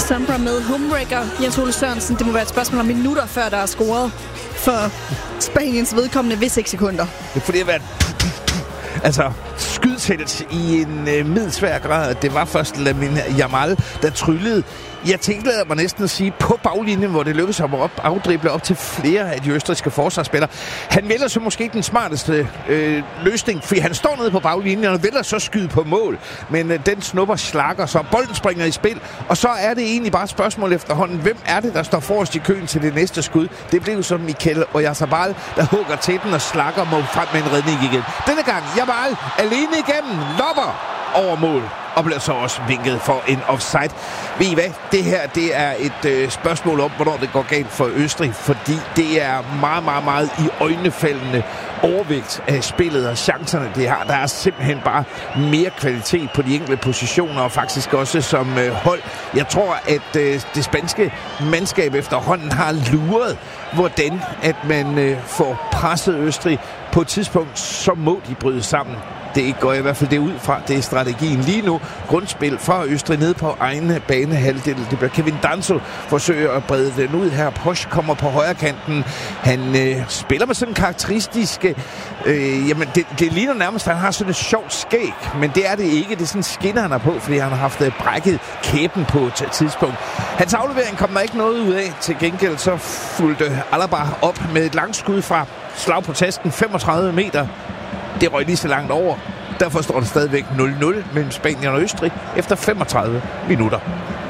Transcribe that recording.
Sambra med Homewrecker. Jens Ole Sørensen, det må være et spørgsmål om minutter, før der er scoret for Spaniens vedkommende, hvis ikke sekunder. Det får det at være... Altså, skydtæt i en midsvær grad. Det var først Lamine Yamal, der tryllede. Jeg tænkte mig næsten at sige på baglinjen, hvor det lykkedes ham at afdrible op til flere af de østrigske forsvarsspillere. Han vælger så måske ikke den smarteste løsning, fordi han står nede på baglinjen og vælger så skyde på mål. Men den snupper slakker, så bolden springer i spil. Og så er det egentlig bare et spørgsmål efterhånden. Hvem er det, der står forrest i køen til det næste skud? Det blev så Mikel Oyarzabal, der hugger til den og slakker mod frem med en redning igen. Denne gang Yamal alene igennem, lopper over mål og bliver så også vinket for en offside. Ved I hvad? Det her, det er et spørgsmål om, hvornår det går galt for Østrig, fordi det er meget, meget, meget i øjnefaldende overvægt af spillet og chancerne, det har. Der er simpelthen bare mere kvalitet på de enkelte positioner, og faktisk også som hold. Jeg tror, at det spanske mandskab efterhånden har luret, hvordan at man får presset Østrig. På et tidspunkt, så må de bryde sammen. Det går i hvert fald det ud fra. Det er strategien lige nu. Grundspil fra Østrig ned på egen banehalvdel. Det bliver Kevin Danso forsøger at brede den ud her. Posch kommer på højre kanten. Han spiller med sådan en karakteristisk... jamen, det ligner nærmest, at han har sådan et sjovt skæg. Men det er det ikke. Det er sådan en skinner, han er på, fordi han har haft brækket kæben på et tidspunkt. Hans aflevering kom der ikke noget ud af. Til gengæld så fulgte Alaba op med et langt skud fra slag på tasken. 35 meter. Det røg lige så langt over. Derfor står det stadigvæk 0-0 mellem Spanien og Østrig efter 35 minutter.